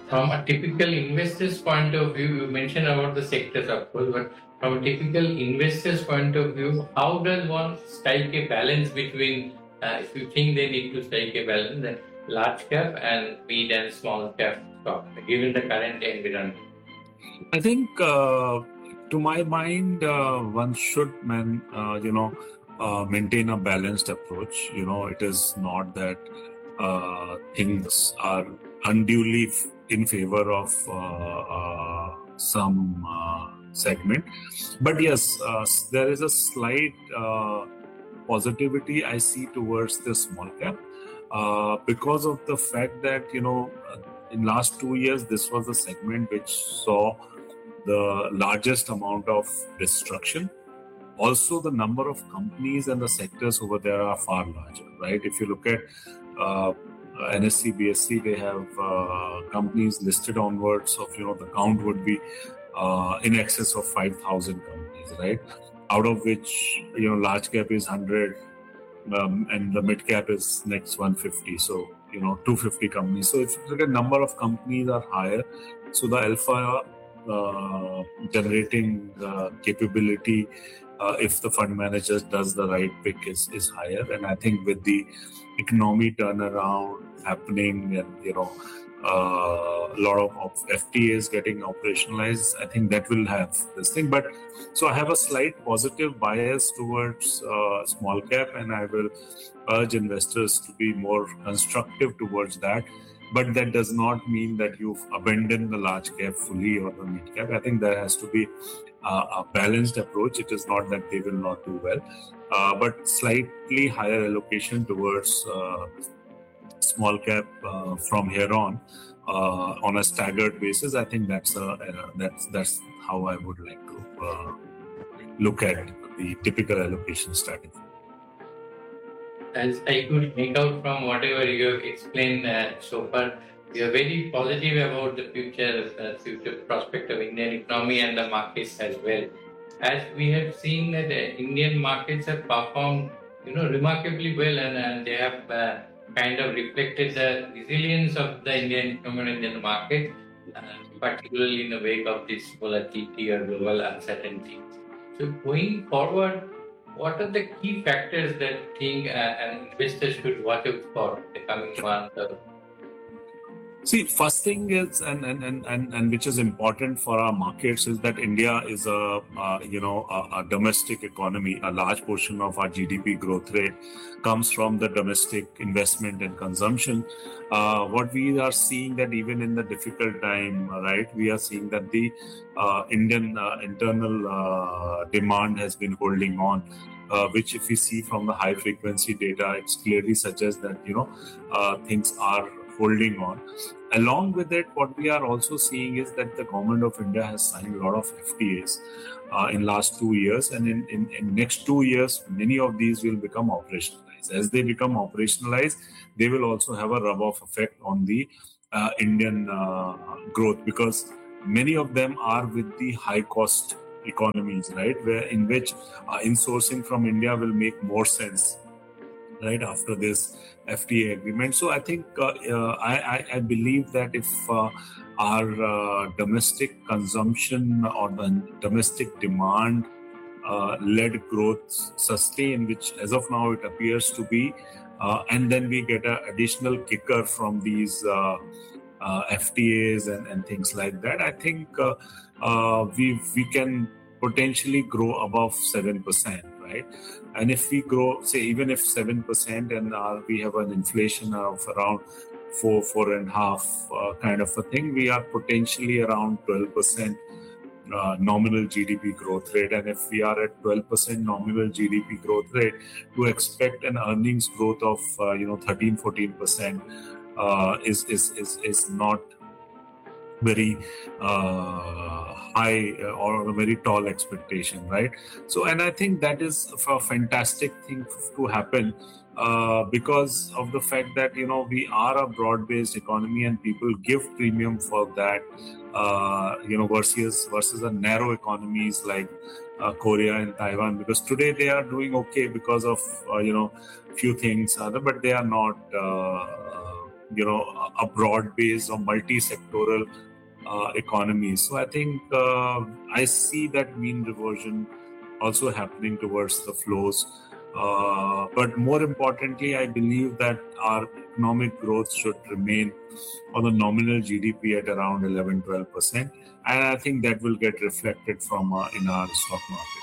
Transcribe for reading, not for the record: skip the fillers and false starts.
From a typical investor's point of view, you mentioned about the sectors, of course, but from a typical investor's point of view, how does one strike a balance between, if you think they need to strike a balance, then large cap and mid and small cap stock, given the current environment? I think, to my mind, one should maintain a balanced approach. It is not that things are unduly in favor of some segment. But yes, there is a slight positivity I see towards the small cap because of the fact that, in last 2 years, this was the segment which saw the largest amount of destruction. Also, the number of companies and the sectors over there are far larger, right? If you look at NSE, BSE, they have companies listed onwards of, the count would be in excess of 5,000 companies, right? Out of which, large cap is 100 and the mid cap is next 150. So, 250 companies. So if you look at number of companies are higher, so the alpha generating capability, if the fund manager does the right pick, is higher. And I think with the economy turnaround happening and a lot of FTAs getting operationalized, I think that will have this thing. But so I have a slight positive bias towards small cap, and I will urge investors to be more constructive towards that. But that does not mean that you've abandoned the large cap fully or the mid cap. I think there has to be a balanced approach. It is not that they will not do well, but slightly higher allocation towards small cap from here on a staggered basis. I think that's how I would like to look at the typical allocation strategy. As I could make out from whatever you have explained so far, you are very positive about the future prospect of Indian economy and the markets as well. As we have seen that Indian markets have performed, remarkably well, and they have kind of reflected the resilience of the Indian economy and Indian market, particularly in the wake of this volatility or global uncertainty. So going forward, what are the key factors that think an investor should watch out for the coming months? See, first thing is, and which is important for our markets, is that India is a domestic economy. A large portion of our GDP growth rate comes from the domestic investment and consumption. What we are seeing that even in the difficult time, right, we are seeing that the Indian internal demand has been holding on. Which, if we see from the high frequency data, it clearly suggests that things are holding on. Along with it, what we are also seeing is that the government of India has signed a lot of FTAs in last 2 years, and in next 2 years, many of these will become operationalized. As they become operationalized, they will also have a rub-off effect on the Indian growth, because many of them are with the high-cost economies, right, in which insourcing from India will make more sense, right, after this FTA agreement. So I think I believe that if our domestic consumption or the domestic demand led growth sustain, which as of now it appears to be, and then we get an additional kicker from these FTAs and things like that, I think we can potentially grow above 7%, right? And if we grow, say, even if 7% and we have an inflation of around 4.5 kind of a thing, we are potentially around 12% nominal GDP growth rate. And if we are at 12% nominal GDP growth rate, to expect an earnings growth of 13-14% is not very high or a very tall expectation, right? So, and I think that is a fantastic thing to happen because of the fact that we are a broad-based economy and people give premium for that, versus a narrow economies like Korea and Taiwan, because today they are doing okay because of few things, but they are not a broad base or multi-sectoral economy. So I think I see that mean reversion also happening towards the flows. But more importantly, I believe that our economic growth should remain on the nominal GDP at around 11-12%. And I think that will get reflected from in our stock market.